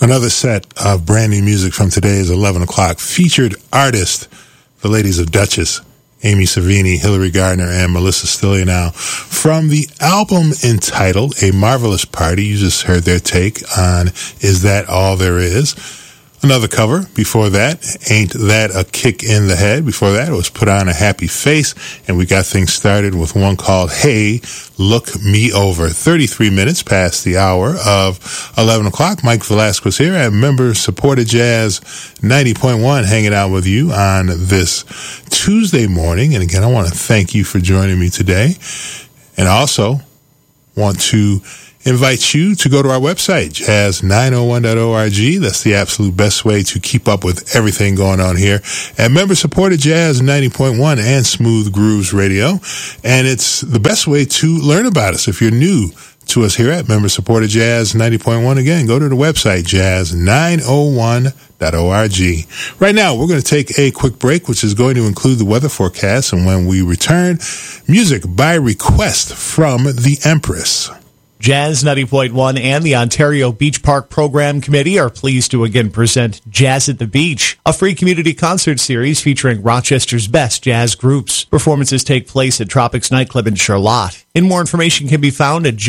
Another set of brand new music from today's 11 o'clock. Featured artist, the ladies of Duchess, Amy Savini, Hillary Gardner, and Melissa Stillionow. From the album entitled A Marvelous Party, you just heard their take on Is That All There Is? Another cover before that, Ain't That a Kick in the Head? Before that, it was Put on a Happy Face, and we got things started with one called Hey, Look Me Over. 33 minutes past the hour of 11 o'clock. Mike Velasquez here at Member-Supported Jazz 90.1, hanging out with you on this Tuesday morning. And again, I want to thank you for joining me today. And also want to invite you to go to our website, jazz901.org. That's the absolute best way to keep up with everything going on here at Member-Supported Jazz 90.1 and Smooth Grooves Radio. And it's the best way to learn about us. If you're new to us here at Member-Supported Jazz 90.1, again, go to the website, jazz901.org. Right now, we're going to take a quick break, which is going to include the weather forecast. And when we return, music by request from the Empress. Jazz 90.1 and the Ontario Beach Park Program Committee are pleased to again present Jazz at the Beach, a free community concert series featuring Rochester's best jazz groups. Performances take place at Tropics Nightclub in Charlotte. And more information can be found at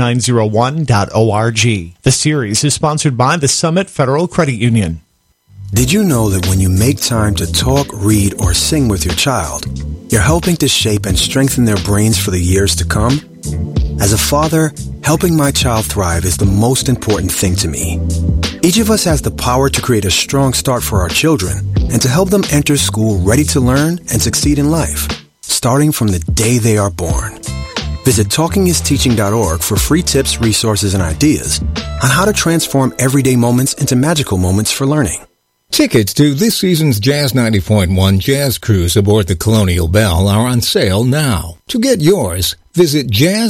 jazz901.org. The series is sponsored by the Summit Federal Credit Union. Did you know that when you make time to talk, read, or sing with your child, you're helping to shape and strengthen their brains for the years to come? As a father, helping my child thrive is the most important thing to me. Each of us has the power to create a strong start for our children and to help them enter school ready to learn and succeed in life, starting from the day they are born. Visit TalkingIsTeaching.org for free tips, resources, and ideas on how to transform everyday moments into magical moments for learning. Tickets to this season's Jazz 90.1 Jazz Cruise aboard the Colonial Belle are on sale now. To get yours, visit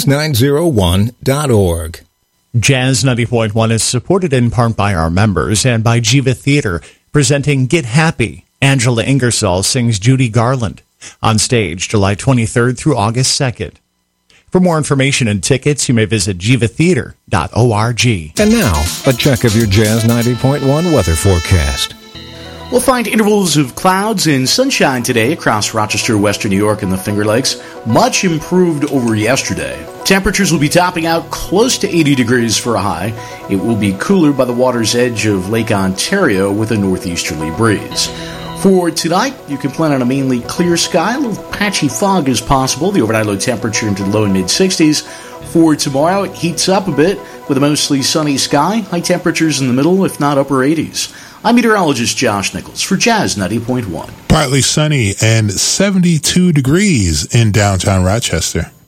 jazz901.org. Jazz 90.1 is supported in part by our members and by Jiva Theater, presenting Get Happy. Angela Ingersoll sings Judy Garland. On stage, July 23rd through August 2nd. For more information and tickets, you may visit jivatheater.org. And now, a check of your Jazz 90.1 weather forecast. We'll find intervals of clouds and sunshine today across Rochester, Western New York, and the Finger Lakes. Much improved over yesterday. Temperatures will be topping out close to 80 degrees for a high. It will be cooler by the water's edge of Lake Ontario with a northeasterly breeze. For tonight, you can plan on a mainly clear sky. A little patchy fog is possible. The overnight low temperature into the low and mid-60s. For tomorrow, it heats up a bit with a mostly sunny sky. High temperatures in the middle, if not upper 80s. I'm meteorologist Josh Nichols for Jazz 90.1. Partly sunny and 72 degrees in downtown Rochester.